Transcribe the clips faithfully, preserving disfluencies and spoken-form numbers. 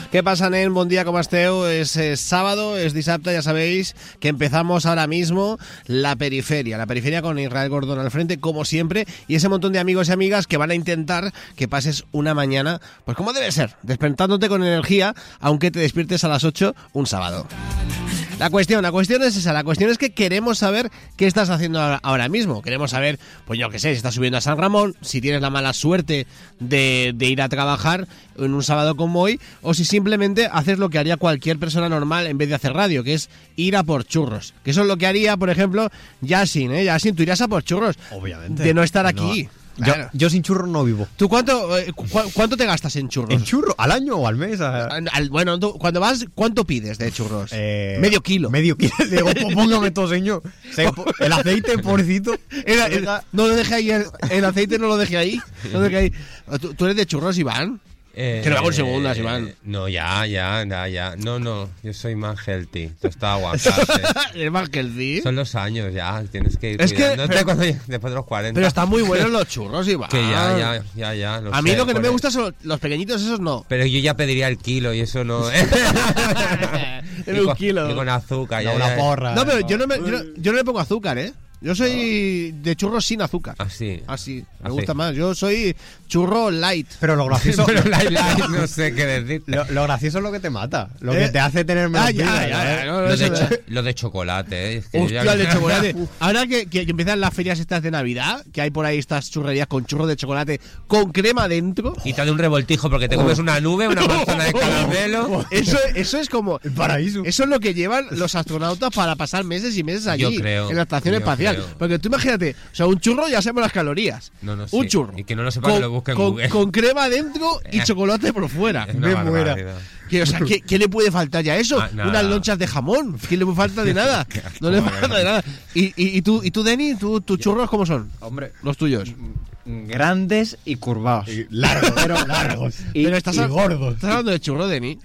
Què pasa, nen? Bon dia, com esteu? És, és sábado, es dissabte, ya sabéis que empezamos ahora mismo la periferia. La periferia con Israel Gordón al frente, como siempre, y ese montón de amigos y amigas que van a intentar que pases una mañana, pues como debe ser, despertándote con energía, aunque te despiertes a las ocho un sábado. La cuestión, la cuestión es esa, la cuestión es que queremos saber qué estás haciendo ahora mismo. Queremos saber, pues yo qué sé, si estás subiendo a San Ramón, si tienes la mala suerte de, de ir a trabajar en un sábado como hoy, o si simplemente haces lo que haría cualquier persona normal en vez de hacer radio, que es ir a por churros. Que eso es lo que haría, por ejemplo, Yasin, ¿eh? Yasin, tú irías a por churros. Obviamente. De no estar aquí. No. Claro. Yo, yo sin churros no vivo. ¿Tú cuánto, eh, cu cuánto te gastas en churros? ¿En churros? ¿Al año o al mes? A... Al, bueno, tú, cuando vas, ¿cuánto pides de churros? Eh, medio kilo. Medio kilo. Digo, póngame todo, señor. El aceite, pobrecito. El, el, no lo deje ahí, el, el aceite no lo deje ahí. No lo deje ahí. ¿Tú, ¿Tú eres de churros, Iván? Eh, que lo hago en segundas, eh, Iván. No, ya, ya, ya, ya. No, no, yo soy más healthy. Tú estás aguacate. ¿Eres más healthy? Son los años ya, tienes que ir es que, pero, cuando, después de los cuarenta. Pero están muy buenos los churros, Iván. Que ya, ya, ya, ya. Lo A mí sé, lo que no me gusta son los pequeñitos, esos no. Pero yo ya pediría el kilo y eso no. En un kilo. Y con azúcar. No, ya, una ya. porra. No, pero yo no, me, yo, no, yo no le pongo azúcar, ¿eh? Yo soy de churros sin azúcar. Así. Así. Me Así. gusta más. Yo soy churro light. Pero lo gracioso. Pero light, light, no sé qué decir. Lo, lo gracioso es lo que te mata. Lo ¿Eh? que te hace tener menos ah, ya, vida, ya, ya, ¿eh? no, no, Lo de, no, cho lo de chocolate, ¿eh? Es que Hostia, ya... el de chocolate. Ahora que, que, que empiezan las ferias estas de Navidad, que hay por ahí estas churrerías con churros de chocolate con crema dentro. Quita de un revoltijo porque te comes una nube, una manzana de caramelo. Eso, eso es como... El paraíso. Eso es lo que llevan los astronautas para pasar meses y meses allí. Yo creo, en la estación yo espacial. creo. Porque tú imagínate, o sea, un churro ya sabemos las calorías. No, no, sí. Un churro. Y que no lo sepa con, que lo busque en con, Google. con crema dentro y chocolate por fuera. Es una Me muera. barbaridad. Que, o sea, ¿qué, ¿qué le puede faltar ya a eso? Ah, nada. Unas lonchas de jamón. ¿Qué le falta de nada? No le falta de nada. ¿Y, y, y tú, y tú Denny, tú, tus churros cómo son? Hombre, Los tuyos. grandes y curvados. Y largos, pero largos. Y, Pero estás, y a- gordos. ¿Estás hablando de churro, Denny?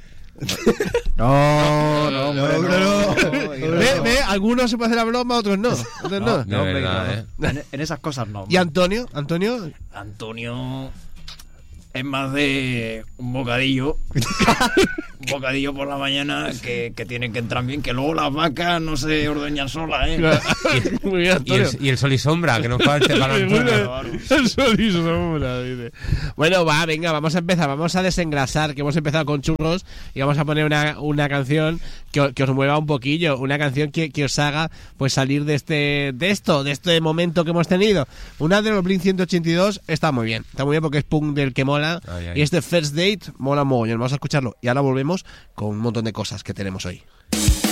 No, no, hombre, no, no, no. no. Ve, ve, algunos se puede hacer la broma, otros no. Otros no. De No, hombre, verdad, no. En, en esas cosas no. ¿Y Antonio? ¿Antonio? Antonio es más de un bocadillo. Un bocadillo por la mañana que, que tienen que entrar bien, que luego las vacas no se ordeñan solas, ¿eh? Muy bien, Y Antonio. el, y el sol y sombra, que nos falte para Antonio. El sol y sombra, dice. Bueno, va, venga, vamos a empezar. Vamos a desengrasar, que hemos empezado con churros, y vamos a poner una, una canción que, que os mueva un poquillo. Una canción que, que os haga pues salir de este de esto, de este momento que hemos tenido. Una de los Blink ciento ochenta y dos está muy bien. Está muy bien porque es punk del que mola. Ay, ay. Y este First Date mola mogollón. Vamos a escucharlo. Y ahora volvemos con un montón de cosas que tenemos hoy.